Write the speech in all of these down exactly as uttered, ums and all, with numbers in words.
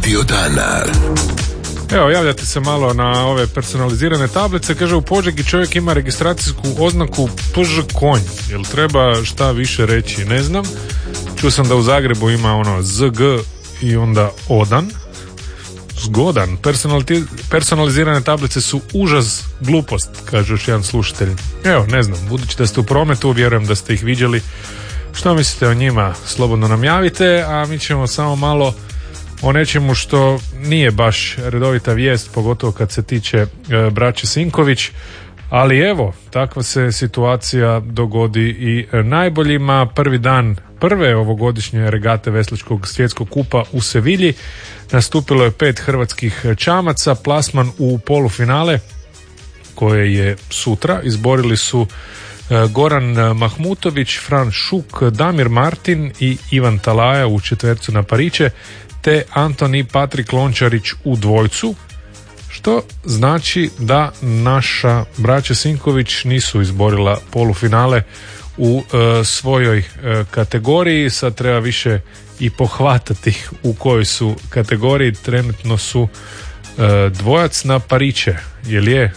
Radio dana. Evo, javljate se malo na ove personalizirane tablice. Kaže, u Požegi čovjek ima registracijsku oznaku P Ž konj. Jel treba šta više reći? Ne znam. Čuo sam da u Zagrebu ima ono Z G i onda Odan. Zgodan. Personaliti- personalizirane tablice su užas, glupost, kaže još jedan slušatelj. Evo, ne znam, budući da ste u prometu, vjerujem da ste ih viđali. Što mislite o njima? Slobodno nam javite, a mi ćemo samo malo o nečemu što nije baš redovita vijest, pogotovo kad se tiče e, braće Sinković, ali evo, takva se situacija dogodi i najboljima. Prvi dan prve ovogodišnje regate Veslačkog svjetskog kupa u Sevilji nastupilo je pet hrvatskih čamaca. Plasman u polufinale koje je sutra izborili su Goran Mahmutović, Fran Šuk, Damir Martin i Ivan Talaja u četvercu na pariće, te Antoni Patrik Lončarić u dvojcu, što znači da naša braća Sinković nisu izborila polufinale u e, svojoj e, kategoriji. Sad treba više i pohvatati u kojoj su kategoriji. Trenutno su e, dvojac na pariće, jel je?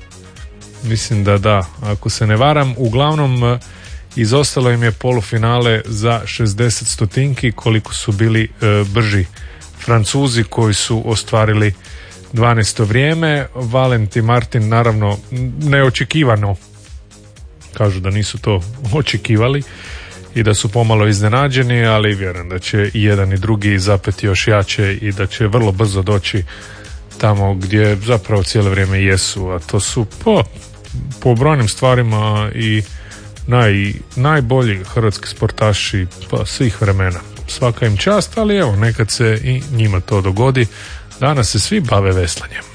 Mislim da da, ako se ne varam. Uglavnom e, izostalo im je polufinale za šezdeset stotinki, koliko su bili e, brži Francuzi koji su ostvarili dvanaesto vrijeme. Valenti Martin naravno neočekivano, kažu da nisu to očekivali i da su pomalo iznenađeni, ali vjerujem da će i jedan i drugi zapeti još jače i da će vrlo brzo doći tamo gdje zapravo cijelo vrijeme jesu, a to su po, po brojnim stvarima i naj, najbolji hrvatski sportaši pa svih vremena. Svaka im čast, ali evo, nekad se i njima to dogodi. Danas se svi bave veslanjem.